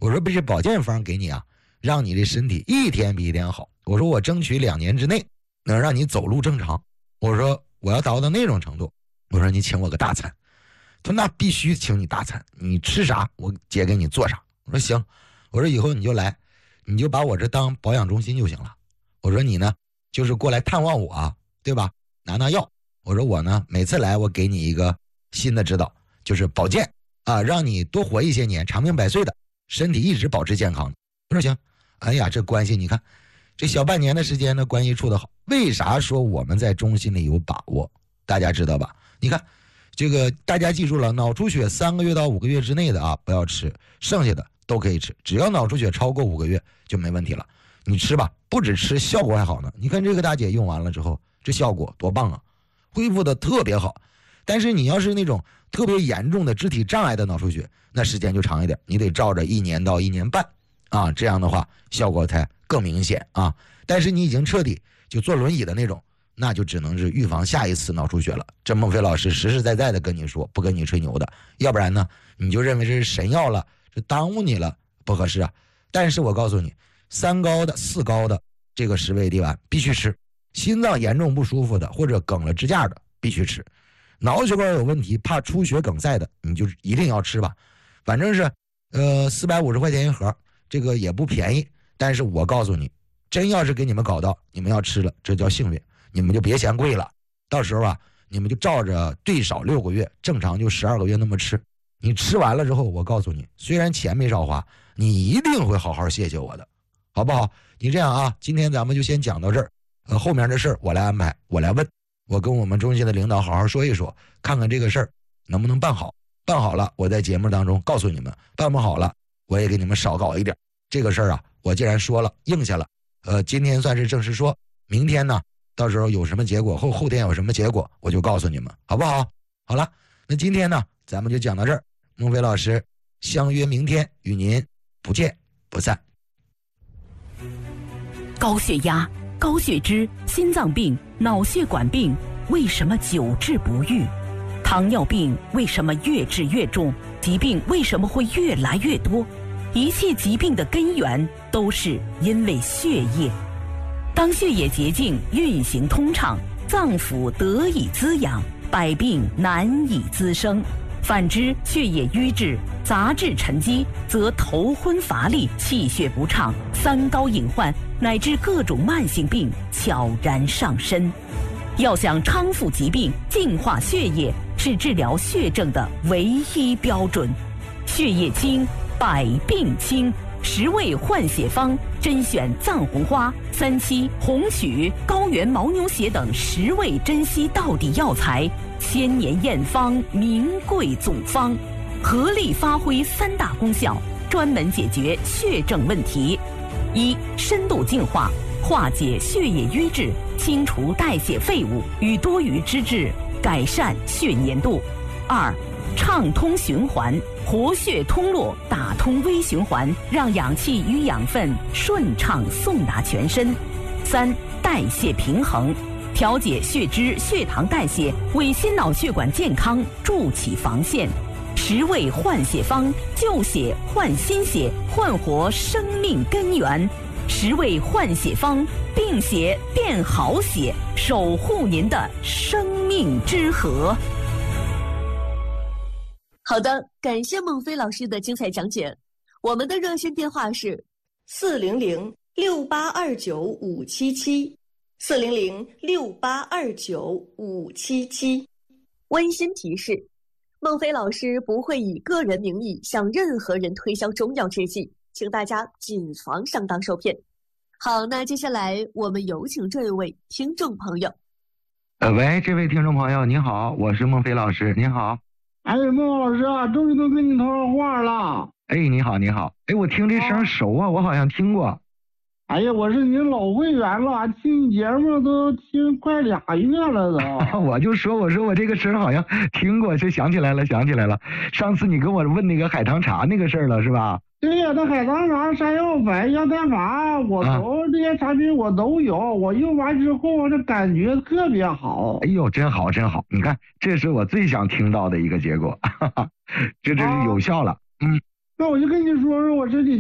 我说不是保健方给你啊，让你的身体一天比一天好。我说我争取2年之内能让你走路正常。我说我要达到那种程度。我说你请我个大餐。他说那必须请你大餐，你吃啥我姐给你做啥。我说行，我说以后你就来，你就把我这当保养中心就行了。我说你呢就是过来探望我，对吧？拿药。我说我呢每次来我给你一个新的指导，就是保健啊，让你多活一些年，长命百岁的，身体一直保持健康。我说行。哎呀，这关系你看这小半年的时间呢，关系处得好。为啥说我们在中心里有把握？大家知道吧？你看这个大家记住了，脑出血3个月到5个月之内的不要吃，剩下的都可以吃，只要脑出血超过5个月就没问题了。你吃吧，不止吃，效果还好呢。你看这个大姐用完了之后，这效果多棒啊，恢复的特别好。但是你要是那种特别严重的肢体障碍的脑出血，那时间就长一点，你得照着1年到1年半啊，这样的话效果才更明显啊。但是你已经彻底就坐轮椅的那种，那就只能是预防下一次脑出血了。这孟非老师实实在在的跟你说，不跟你吹牛的，要不然呢你就认为这是神药了，这耽误你了，不合适啊。但是我告诉你，3高的4高的这个10味地丸必须吃，心脏严重不舒服的或者梗了支架的必须吃，脑血管有问题怕出血梗塞的你就一定要吃吧。反正是450块钱一盒，这个也不便宜。但是我告诉你，真要是给你们搞到你们要吃了，这叫幸运，你们就别嫌贵了。到时候你们就照着最少6个月，正常就12个月那么吃。你吃完了之后，我告诉你，虽然钱没少花，你一定会好好谢谢我的，好不好？你这样啊，今天咱们就先讲到这儿，后面的事儿我来安排，我来问，我跟我们中心的领导好好说一说，看看这个事儿能不能办好。办好了，我在节目当中告诉你们；办不好了，我也给你们少搞一点。这个事儿我既然说了，应下了，今天算是正式说，明天呢，到时候有什么结果，后天有什么结果，我就告诉你们，好不好？好了，那今天呢，咱们就讲到这儿。孟非老师相约明天与您不见不散。 高血压、高血脂、心脏病、脑血管病为什么久治不愈？糖尿病为什么越治越重？疾病为什么会越来越多？一切疾病的根源都是因为血液。当血液洁净运行通畅，脏腑得以滋养，百病难以滋生。反之，血液瘀滞、杂质沉积，则头昏乏力、气血不畅、3高隐患乃至各种慢性病悄然上身。要想康复疾病、净化血液，是治疗血症的唯一标准。血液清，百病清。10味换血方甄选藏红花、3七、红曲、高原牦牛血等10味珍稀道地药材，千年验方，名贵总方，合力发挥3大功效，专门解决血症问题。1. 深度净化，化解血液瘀滞，清除代谢废物与多余脂质，改善血粘度。2. 畅通循环，活血通络，打通微循环，让氧气与养分顺畅送达全身。3. 代谢平衡，调节血脂、血糖代谢，为心脑血管健康筑起防线。10味换血方，旧血换新血，焕活生命根源。10味换血方，病血变好血，守护您的生命之河。 好的，感谢孟非老师的精彩讲解。我们的热线电话是400-6829-577，400-6829-577。温馨提示：孟非老师不会以个人名义向任何人推销中药制剂，请大家谨防上当受骗。好，那接下来我们有请这位听众朋友。 喂，这位听众朋友你好，我是孟非老师，你好。 哎，孟老师啊，终于能跟你通上话了。 哎，你好，你好。哎，我听这声熟啊，我好像听过。 哎呀，我是您老会员了，听节目都听快2个月了都。 我就说，我这个声好像听过，就想起来了。上次你跟我问那个海棠茶那个事儿了，是吧？ 对呀，那海棠茶、山药粉、药蛋茶，我都这些产品我都有。我用完之后，这感觉特别好。 哎呦，真好！你看，这是我最想听到的一个结果，这真是有效了。 那我就跟你说说我这里